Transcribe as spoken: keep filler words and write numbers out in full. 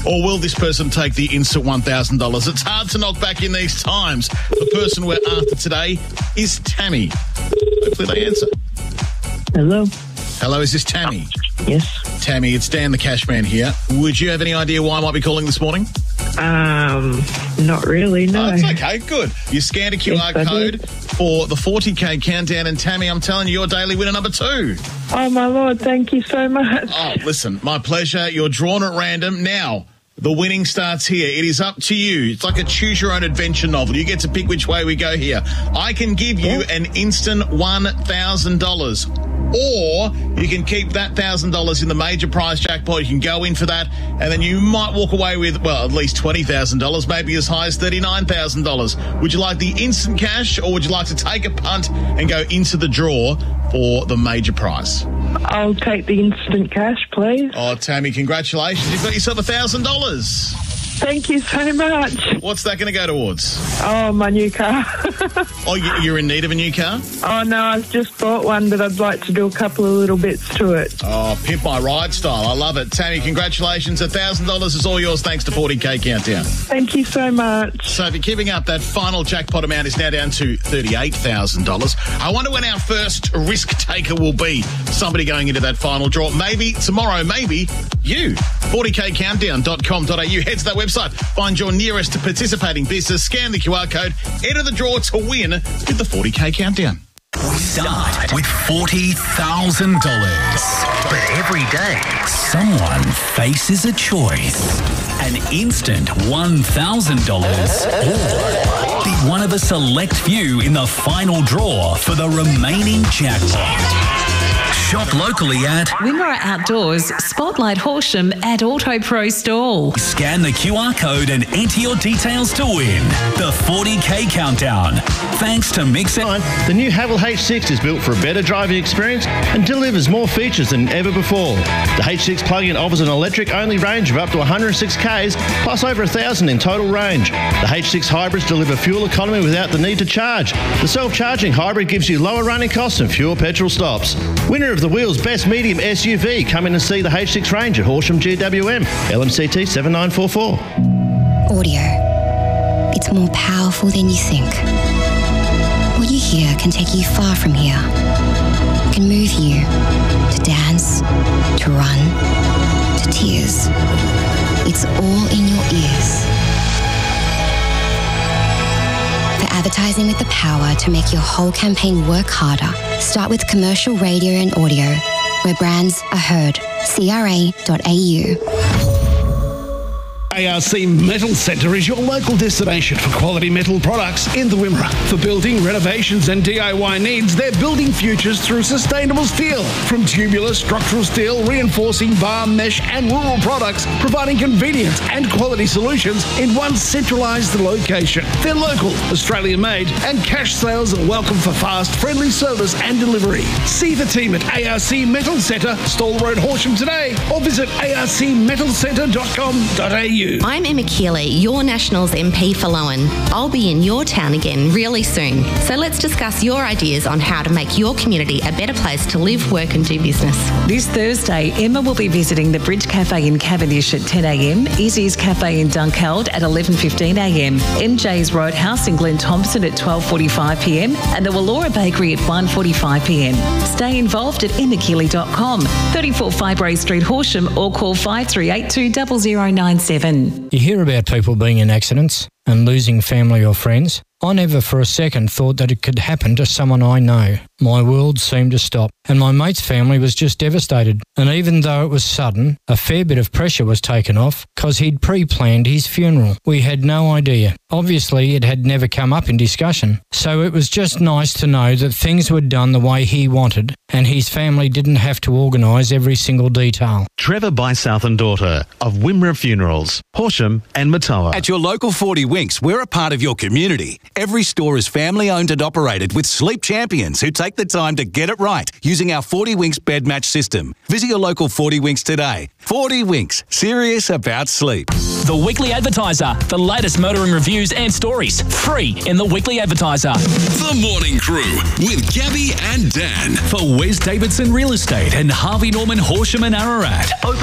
or will this person take the instant one thousand dollars? It's hard to knock back in these times. The person we're after today is Tammy. Hopefully they answer. Hello. Hello, is this Tammy? Yes. Tammy, it's Dan the Cashman here. Would you have any idea why I might be calling this morning? Um, not really, no. Oh, it's okay, good. You scanned a Q R Yes, I code did. for the forty K countdown, and Tammy, I'm telling you, you're daily winner number two. Oh, my Lord, thank you so much. Oh, listen, my pleasure. You're drawn at random. Now, the winning starts here. It is up to you. It's like a choose-your-own-adventure novel. You get to pick which way we go here. I can give you an instant one thousand dollars. Or you can keep that one thousand dollars in the major prize jackpot. You can go in for that, and then you might walk away with, well, at least twenty thousand dollars, maybe as high as thirty-nine thousand dollars. Would you like the instant cash, or would you like to take a punt and go into the draw for the major prize? I'll take the instant cash, please. Oh, Tammy, congratulations. You've got yourself one thousand dollars. Thank you so much. What's that going to go towards? Oh, my new car. Oh, you- you're in need of a new car? Oh, no, I've just bought one, but I'd like to do a couple of little bits to it. Oh, pimp my ride style. I love it. Tammy, congratulations. one thousand dollars is all yours thanks to forty K Countdown. Thank you so much. So if you're keeping up, that final jackpot amount is now down to thirty-eight thousand dollars. I wonder when our first risk taker will be. Somebody going into that final draw. Maybe tomorrow, maybe you. forty K countdown dot com dot a u. Head to that website. Find your nearest participating business. Scan the Q R code. Enter the draw to win with the forty K Countdown. We start with forty thousand dollars. But every day, someone faces a choice. An instant one thousand dollars or be one of a select few in the final draw for the remaining jackpot. Shop locally at Wimmera Outdoors, Spotlight Horsham at Auto Pro Store. Scan the Q R code and enter your details to win the forty K Countdown. Thanks to Mix. The new Haval H six is built for a better driving experience and delivers more features than ever before. The H six plug-in offers an electric-only range of up to one hundred six kays, plus over one thousand in total range. The H six hybrids deliver fuel economy without the need to charge. The self-charging hybrid gives you lower running costs and fewer petrol stops. Winner of the Wheels Best Medium S U V, come in and see the H six range at Horsham G W M, L M C T seven nine four four. Audio. It's more powerful than you think. What you hear can take you far from here. It can move you to dance, to run, to tears. It's all in your ears. For advertising with the power to make your whole campaign work harder, start with commercial radio and audio, where brands are heard. C R A dot A U. A R C Metal Centre is your local destination for quality metal products in the Wimmera. For building, renovations and D I Y needs, they're building futures through sustainable steel. From tubular, structural steel, reinforcing bar, mesh and rural products, providing convenience and quality solutions in one centralised location. They're local, Australian-made, and cash sales are welcome for fast, friendly service and delivery. See the team at A R C Metal Centre, Stall Road, Horsham today, or visit A R C metal centre dot com dot A U. I'm Emma Keeley, your Nationals M P for Lowen. I'll be in your town again really soon. So let's discuss your ideas on how to make your community a better place to live, work and do business. This Thursday, Emma will be visiting the Bridge Cafe in Cavendish at ten a m, Izzy's Cafe in Dunkeld at eleven fifteen a m, M J's Roadhouse in Glen Thompson at twelve forty-five p m and the Wallora Bakery at one forty-five p m. Stay involved at emma keeley dot com, thirty-four Fibrae Street, Horsham, or call five three eight two zero zero nine seven. You hear about people being in accidents and losing family or friends. I never for a second thought that it could happen to someone I know. My world seemed to stop, and my mate's family was just devastated. And even though it was sudden, a fair bit of pressure was taken off because he'd pre-planned his funeral. We had no idea. Obviously, it had never come up in discussion. So it was just nice to know that things were done the way he wanted, and his family didn't have to organise every single detail. Trevor by South and Daughter of Wimmera Funerals, Horsham and Matoa. At your local forty Winks, we're a part of your community. Every store is family owned and operated with sleep champions who take the time to get it right using our forty Winks bed match system. Visit your local forty Winks today. forty Winks, serious about sleep. The Weekly Advertiser, the latest motoring reviews and stories, free in the Weekly Advertiser. The Morning Crew with Gabby and Dan for Wes Davidson Real Estate and Harvey Norman Horsham and Ararat. Open